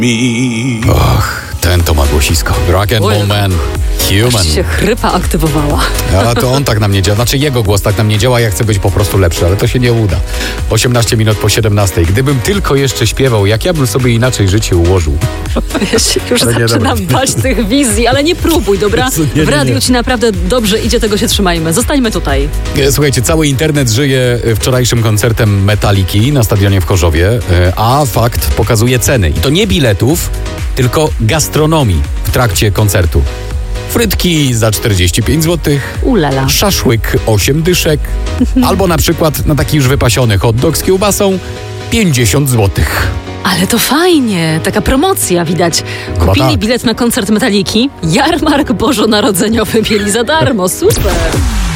Och, ten to ma głosisko. Rock and Roll Man, Human. Aż się chrypa aktywowała. A to on tak na mnie działa. Znaczy jego głos tak na mnie działa, ja chcę być po prostu lepszy, ale to się nie uda. 18 minut po 17. Gdybym tylko jeszcze śpiewał, jak ja bym sobie inaczej życie ułożył. Ja się już Ale nie, zaczynam dobra. bać tych wizji, ale nie próbuj, dobra? Nie. W radiu ci naprawdę dobrze idzie, tego się trzymajmy. Zostańmy tutaj. Słuchajcie, cały internet żyje wczorajszym koncertem Metaliki na stadionie w Chorzowie, a fakt pokazuje ceny. I to nie biletów, tylko gastronomii w trakcie koncertu. Frytki za 45 zł, Ulala. szaszłyk 8 dyszek, albo na przykład na taki już wypasiony hot dog z kiełbasą 50 zł. Ale to fajnie, taka promocja widać. Kupili tak. bilet na koncert Metaliki, jarmark bożonarodzeniowy mieli za darmo, super.